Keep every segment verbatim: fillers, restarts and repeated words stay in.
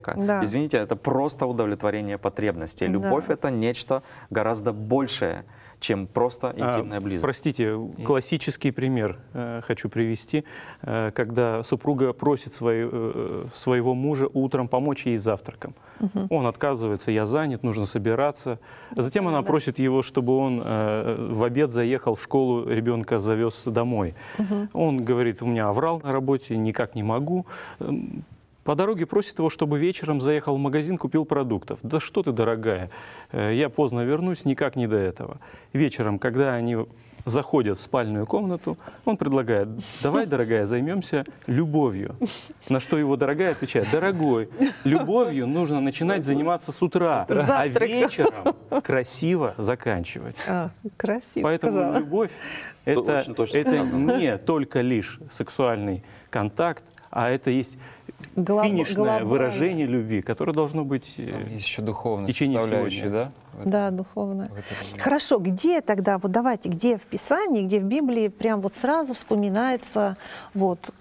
Да. Извините, это просто удовлетворение потребностей. Любовь Да. — это нечто гораздо большее, чем просто интимная А, близость. простите, классический пример э, хочу привести, э, когда супруга просит свой, э, своего мужа утром помочь ей с завтраком. Угу. Он отказывается: я занят, нужно собираться. Затем она да. просит его, чтобы он э, в обед заехал в школу, ребенка завез домой. Угу. Он говорит: у меня аврал на работе, никак не могу. По дороге просит его, чтобы вечером заехал в магазин, купил продуктов. Да что ты, дорогая, я поздно вернусь, никак не до этого. Вечером, когда они заходят в спальную комнату, он предлагает: давай, дорогая, займемся любовью. На что его дорогая отвечает: дорогой, любовью нужно начинать заниматься с утра, а вечером красиво заканчивать. А, красиво Поэтому сказала. любовь — это, очень точно это сказано. не только лишь сексуальный контакт, а это есть Глоб- финишное глобально. выражение любви, которое должно быть э, Там есть еще духовная в течение всего составляющая, дня. да? в этом- Да, духовно. в этой любви. Хорошо, где тогда, вот давайте, где в Писании, где в Библии прям вот сразу вспоминается вот,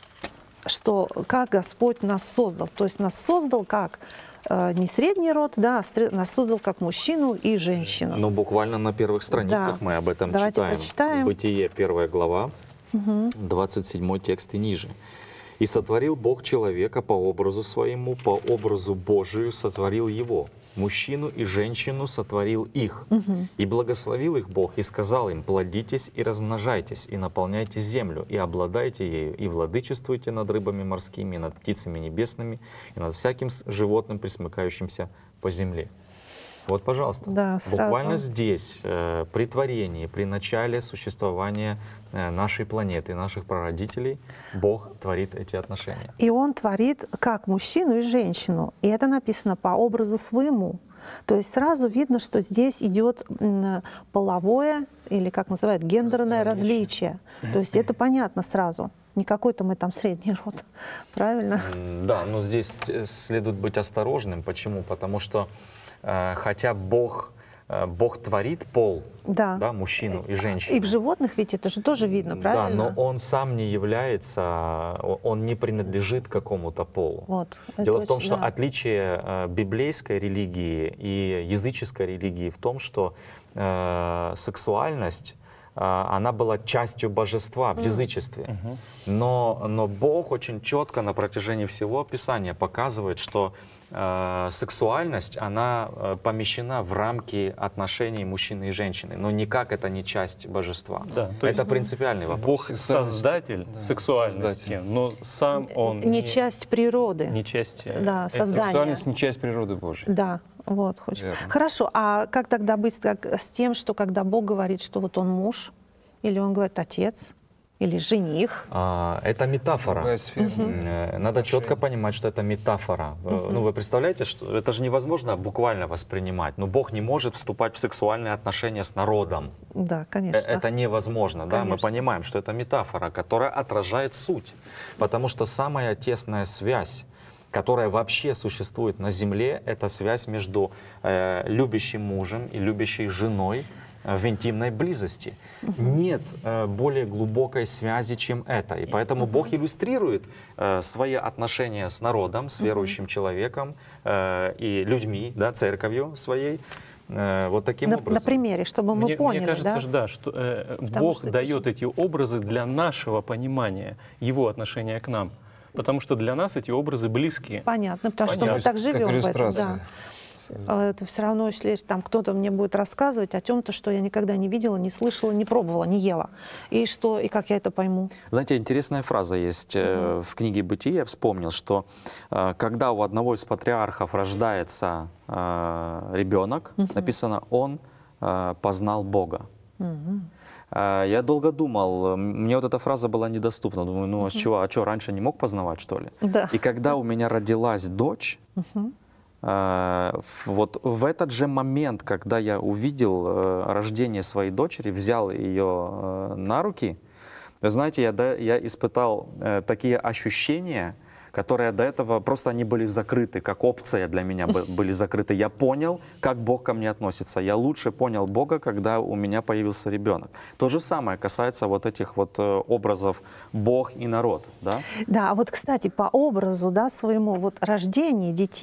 что как Господь нас создал. То есть нас создал как э, не средний род, да, а стр- нас создал как мужчину и женщину. Ну, буквально на первых страницах Да. мы об этом Давайте читаем. прочитаем. Бытие, первая глава, Мгм. двадцать седьмой текст и ниже. «И сотворил Бог человека по образу своему, по образу Божию сотворил его. Мужчину и женщину сотворил их. Мгм. И благословил их Бог, и сказал им: плодитесь и размножайтесь, и наполняйте землю, и обладайте ею, и владычествуйте над рыбами морскими, и над птицами небесными, и над всяким с- животным, присмыкающимся по земле». Вот, пожалуйста, Да, сразу. буквально здесь, э, при творении, при начале существования э, нашей планеты, наших прародителей, Бог творит эти отношения. И Он творит как мужчину и женщину. И это написано по образу своему. То есть сразу видно, что здесь идет м, половое, или как называют, гендерное различие. То есть это понятно сразу. Не какой-то мы там средний род. Правильно? М, Да, но здесь э, следует быть осторожным. Почему? Потому что э, хотя Бог, э, Бог творит пол, Да. да, мужчину и женщину. И в животных ведь это же тоже видно, правильно? Да, но он сам не является, о- он не принадлежит какому-то полу. Вот, это Дело в том, очень- что да. отличие э, библейской религии и языческой религии в том, что э, сексуальность, э, она была частью божества в язычестве. Но, но Бог очень четко на протяжении всего Писания показывает, что э, сексуальность, она э, помещена в рамки отношений мужчины и женщины, но никак это не часть божества. Да, то это есть принципиальный вопрос. Бог Сексуальность, создатель да, сексуальности, создатель. но сам он Не часть природы. не часть э, Да, этой создание. Сексуальность не часть природы Божьей. Да, вот, хочешь. Верно. Хорошо, а как тогда быть как, с тем, что когда Бог говорит, что вот он муж, или он говорит отец, или жених? А, это метафора. Другая сфера. Э, Надо четко понимать, что это метафора. Э, Ну, вы представляете, что это же невозможно буквально воспринимать. Но Бог не может вступать в сексуальные отношения с народом. Да, Э, конечно. Это невозможно, да? Мы Конечно. понимаем, что это метафора, которая отражает суть. Потому что самая тесная связь, которая вообще существует на земле, это связь между э, любящим мужем и любящей женой э, в интимной близости. Нет э, более глубокой связи, чем это. И поэтому Бог иллюстрирует э, свои отношения с народом, с верующим человеком э, и людьми, да, церковью своей, э, вот таким на, образом. на примере, чтобы мы Мне, поняли, мне кажется, да? ж, да, что э, Потому Бог что это дает же- эти образы для нашего понимания, Его отношения к нам. Потому что для нас эти образы близкие. Понятно, потому что мы Понятно. так Как живем в этом, да. иллюстрация. А Это все равно, если там кто-то мне будет рассказывать о чем-то, что я никогда не видела, не слышала, не пробовала, не ела. И что, и как я это пойму? Знаете, интересная фраза есть э, в книге «Бытие». Я вспомнил, что э, когда у одного из патриархов рождается э, ребенок, написано, он э, познал Бога. Мгм. Э, Я долго думал, э, мне вот эта фраза была недоступна. Думаю, ну а с чего, а что, раньше не мог познавать, что ли? Да. И когда у меня родилась дочь, Мгм. э, в- вот в этот же момент, когда я увидел э, рождение своей дочери, взял ее э, на руки, вы знаете, я, до- я испытал э, такие ощущения, которые до этого просто они были закрыты, как опция для меня бы- были закрыты. Я понял, как Бог ко мне относится. Я лучше понял Бога, когда у меня появился ребенок. То же самое касается вот этих вот э, образов Бог и народ, да? Да, а вот, кстати, по образу, да, своему, вот рождение детей,